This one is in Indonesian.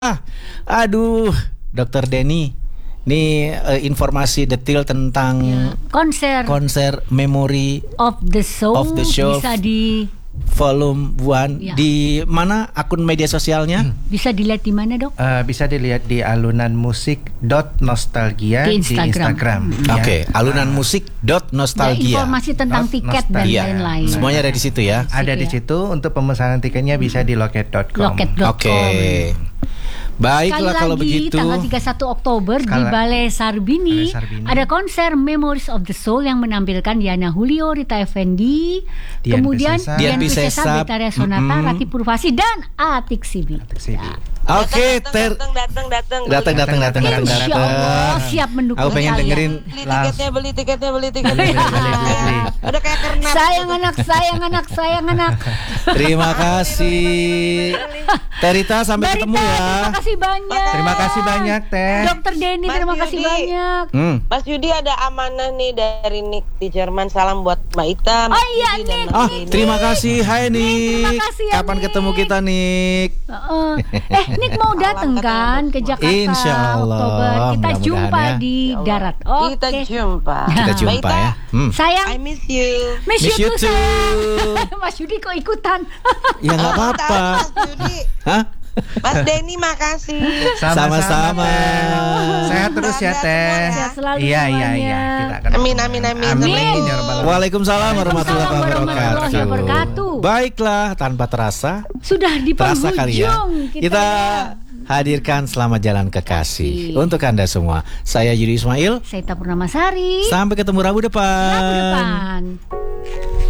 Aduh, Dokter Denny, ini informasi detail tentang konser Memory of the Soul bisa di volume 1 di mana akun media sosialnya? Bisa dilihat di mana, Dok? Bisa dilihat di alunanmusik.nostalgia di Instagram. Oke, alunanmusik.nostalgia. Informasi tentang tiket dan lain-lain. Semuanya ada di situ ya. Ada di situ. Untuk pemesanan tiketnya bisa di loket.com. Oke. Baiklah kalau begitu. Tanggal 31 Oktober di Balai Sarbini ada konser Memories of the Soul yang menampilkan Diana Julio, Rita Effendi, kemudian Dian Piscesa, Betharia Sonata, Ratih Purvasi dan Atik Sibi. Oke, datang. Insya Allah siap mendukung. Aku pengen dengerin. Beli tiketnya. Udah kayak karena. Sayang anak. Terima kasih. Terita, sampai ketemu ya. Terima kasih banyak, Teh. Dokter Denny, terima kasih banyak. Mas Yudi ada amanah nih dari Nick di Jerman. Salam buat Mbak Ita. Oh iya, Nick. Terima kasih. Hai Nick. Kapan ketemu kita, Nick? Nick mau datang kan ke Jakarta? Insya Allah. Oktober. Kita jumpa di darat. Kita jumpa ya. Sayang, I miss you. Miss you too. Mas Yudi kok ikutan? Ya nggak apa-apa. Mas Yudi. Hah? Mas Denny makasih. Sama-sama. Sehat terus ya, Teh. Sehat selalu Iya. Kita akan Amin. Waalaikumsalam warahmatullahi wabarakatuh. Baiklah, tanpa terasa sudah di penghujung kita hadirkan Selamat Jalan Kekasih untuk Anda semua. Saya Yudi Ismail. Saya Ita Purnamasari. Sampai ketemu Rabu depan.